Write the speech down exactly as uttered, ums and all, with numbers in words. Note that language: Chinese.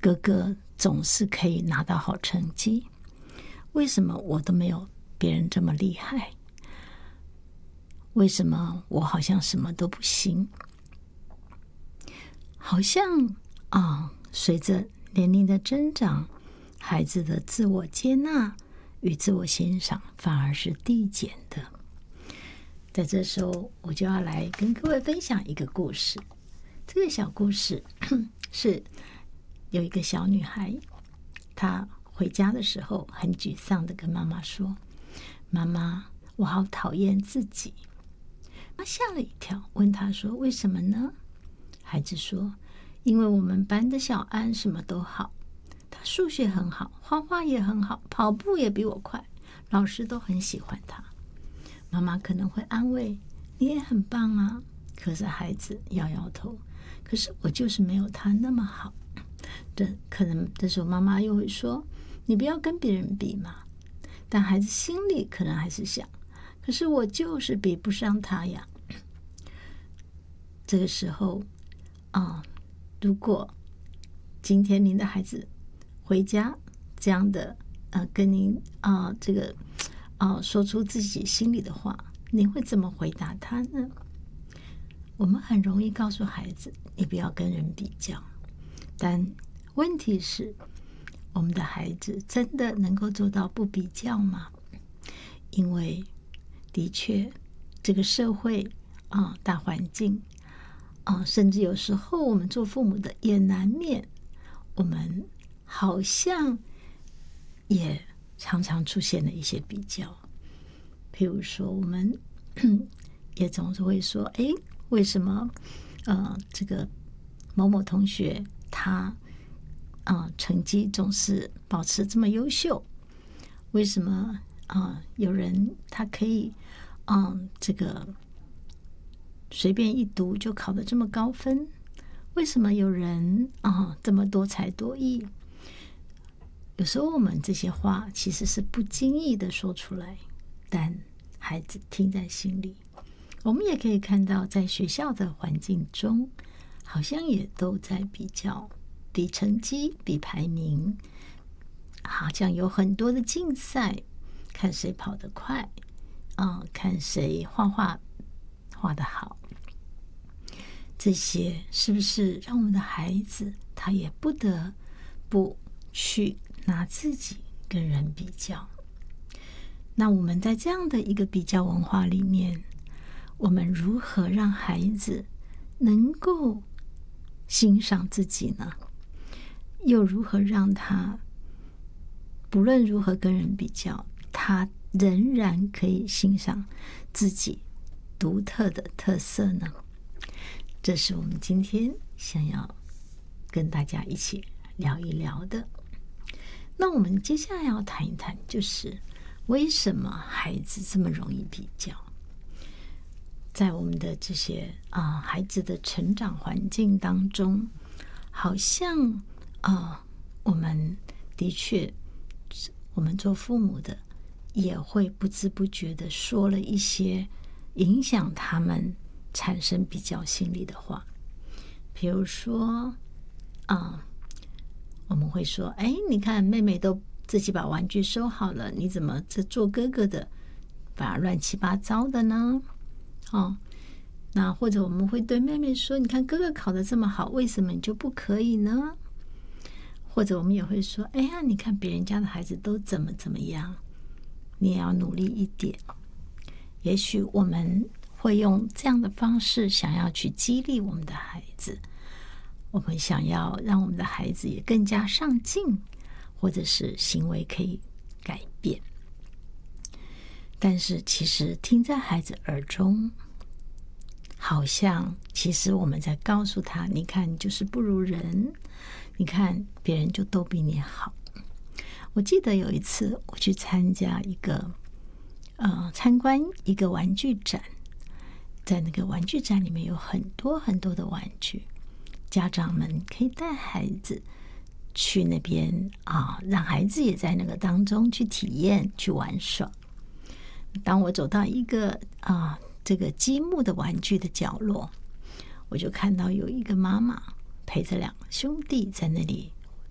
哥哥总是可以拿到好成绩，为什么我都没有别人这么厉害？为什么我好像什么都不行？好像啊，随着年龄的增长，孩子的自我接纳与自我欣赏反而是递减的。在这时候，我就要来跟各位分享一个故事。这个小故事是有一个小女孩，她回家的时候很沮丧的跟妈妈说：妈妈，我好讨厌自己。妈吓了一跳，问她说：为什么呢？孩子说：因为我们班的小安什么都好，他数学很好，画画也很好，跑步也比我快，老师都很喜欢他。妈妈可能会安慰：你也很棒啊。可是孩子摇摇头，可是我就是没有他那么好。这可能这时候妈妈又会说：你不要跟别人比嘛。但孩子心里可能还是想：可是我就是比不上他呀。这个时候啊、嗯，如果今天您的孩子回家这样的呃跟您啊、呃、这个啊、呃、说出自己心里的话，您会怎么回答他呢？我们很容易告诉孩子：你不要跟人比较。但问题是，我们的孩子真的能够做到不比较吗？因为的确这个社会啊、大环境啊，甚至有时候我们做父母的也难免，我们好像也常常出现了一些比较。譬如说，我们也总是会说：哎，为什么呃这个某某同学他呃成绩总是保持这么优秀？为什么啊、呃、有人他可以嗯、呃、这个随便一读就考得这么高分？为什么有人啊、呃、这么多才多艺？有时候我们这些话其实是不经意的说出来，但孩子听在心里。我们也可以看到，在学校的环境中，好像也都在比较，比成绩，比排名，好像有很多的竞赛，看谁跑得快啊、呃，看谁画画画得好。这些是不是让我们的孩子他也不得不去拿自己跟人比较？那我们在这样的一个比较文化里面，我们如何让孩子能够欣赏自己呢？又如何让他不论如何跟人比较，他仍然可以欣赏自己独特的特色呢？这是我们今天想要跟大家一起聊一聊的。那我们接下来要谈一谈，就是为什么孩子这么容易比较？在我们的这些啊、呃、孩子的成长环境当中，好像啊、呃、我们的确，我们做父母的也会不知不觉的说了一些影响他们产生比较心理的话。比如说啊、呃，我们会说：哎，你看妹妹都自己把玩具收好了，你怎么这做哥哥的把乱七八糟的呢？哦，那或者我们会对妹妹说：你看哥哥考得这么好，为什么你就不可以呢？或者我们也会说：哎呀，你看别人家的孩子都怎么怎么样，你也要努力一点。也许我们会用这样的方式想要去激励我们的孩子，我们想要让我们的孩子也更加上进，或者是行为可以改变。但是其实听在孩子耳中，好像其实我们在告诉他：你看你就是不如人，你看别人就都比你好。我记得有一次我去参加一个呃参观一个玩具展，在那个玩具展里面有很多很多的玩具，家长们可以带孩子去那边啊，让孩子也在那个当中去体验去玩耍。当我走到一个啊这个积木的玩具的角落，我就看到有一个妈妈陪着两个兄弟在那里